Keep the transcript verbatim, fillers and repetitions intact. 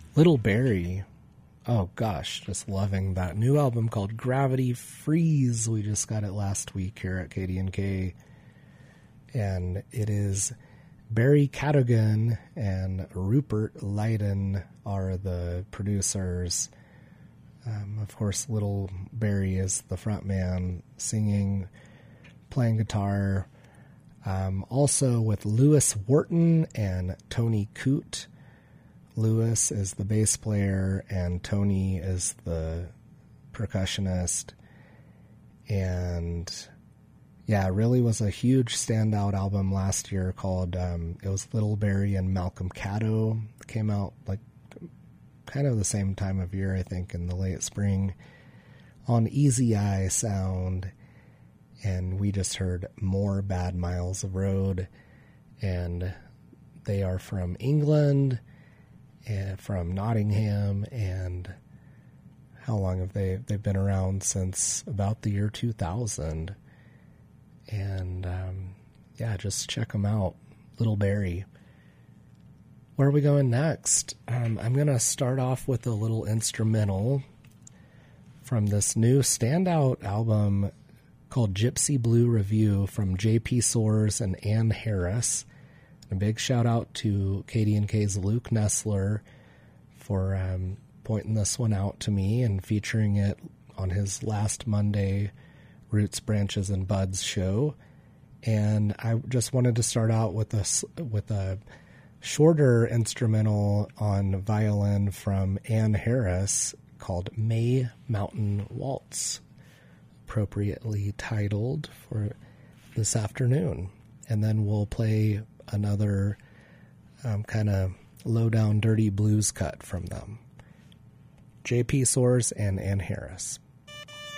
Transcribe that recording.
Little Barrie. Oh gosh, just loving that new album called Gravity Freeze. We just got it last week here at K D N K. And it is Barry Cadogan and Rupert Lydon are the producers. Um, of course, Little Barrie is the front man, singing, playing guitar. Um, also with Lewis Wharton and Tony Coote. Lewis is the bass player and Tony is the percussionist. And yeah, it really was a huge standout album last year called, um, it was Little Barrie and Malcolm Caddo. It came out like kind of the same time of year, I think, in the late spring on Easy Eye Sound. And we just heard More Bad Miles of Road. And they are from England and from Nottingham. And how long have they, they've been around since about the year two thousand. And, um, yeah, just check them out. Little Barrie. Where are we going next? Um, I'm going to start off with a little instrumental from this new standout album called Gypsy Blue Review from J P Soares and Ann Harris. And a big shout out to K D N K's Luke Nessler for um, pointing this one out to me and featuring it on his last Monday Roots, Branches, and Buds show. And I just wanted to start out with a, with a shorter instrumental on violin from Ann Harris called May Mountain Waltz, appropriately titled for this afternoon. And then we'll play another um, kind of low-down dirty blues cut from them. J P Soares and Ann Harris.